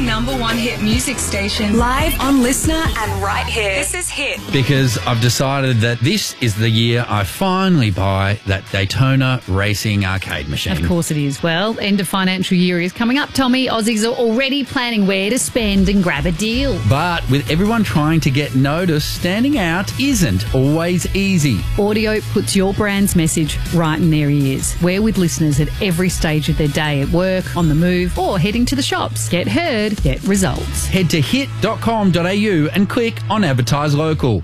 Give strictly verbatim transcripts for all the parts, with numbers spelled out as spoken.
number one hit music station. Live on Listener and right here. This is Hit. Because I've decided that this is the year I finally buy that Daytona Racing arcade machine. Of course it is. Well, end of financial year is coming up, Tommy. Aussies are already planning where to spend and grab a deal. But with everyone trying to get noticed, standing out isn't always easy. Audio puts your brand's message right in their ears. We're with listeners at every stage of their day, at work, on the move, or heading to the shops. Get heard, get results. Head to hit dot com dot a u and click on Advertise Local.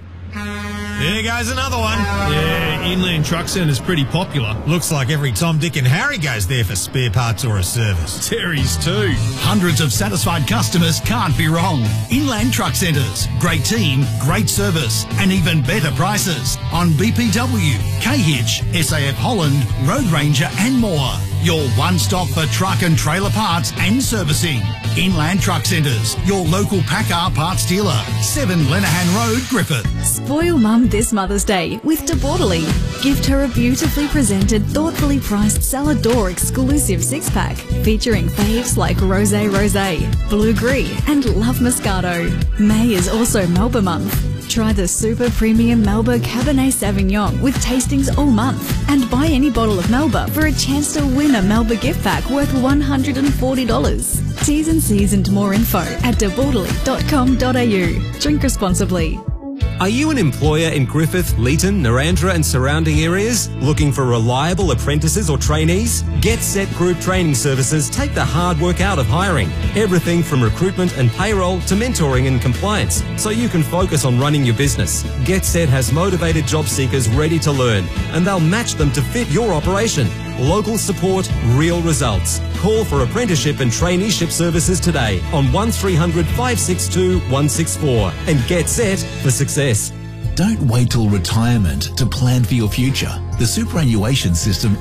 There goes another one. Yeah, Inland Truck Centre's pretty popular. Looks like every Tom, Dick and Harry goes there for spare parts or a service. Terry's too. Hundreds of satisfied customers can't be wrong. Inland Truck Centres. Great team, great service, and even better prices on B P W, K-Hitch, S A F Holland, Road Ranger and more. Your one-stop for truck and trailer parts and servicing. Inland Truck Centres, your local Packard parts dealer. seven Lenahan Road, Griffith. Spoil Mum this Mother's Day with De Bortoli. Gift her a beautifully presented, thoughtfully priced Salador exclusive six-pack featuring faves like Rosé Rosé, Blue Gris and Love Moscato. May is also Melba Month. Try the super premium Melba Cabernet Sauvignon with tastings all month. And buy any bottle of Melba for a chance to win a Melba gift pack worth one hundred forty dollars. T's and C's and more info at de bortoli dot com dot a u. Drink responsibly. Are you an employer in Griffith, Leeton, Narrandera and surrounding areas looking for reliable apprentices or trainees? Get Set Group Training Services take the hard work out of hiring. Everything from recruitment and payroll to mentoring and compliance, so you can focus on running your business. Get Set has motivated job seekers ready to learn, and they'll match them to fit your operation. Local support, real results. Call for apprenticeship and traineeship services today on one three hundred, five six two, one six four and get set for success. Don't wait till retirement to plan for your future. The superannuation system